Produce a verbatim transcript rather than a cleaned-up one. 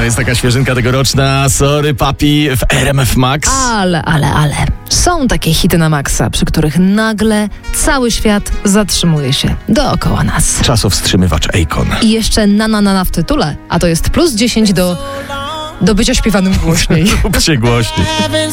jest taka świeżynka tegoroczna. Sorry Papi w R M F Max. Ale, ale, ale. Są takie hity na maksa, przy których nagle cały świat zatrzymuje się dookoła nas. Czasowstrzymywacz Akon. I jeszcze na na na na w tytule, a to jest plus dziesięć do, do bycia śpiewanym głośniej. Róbcie głośniej.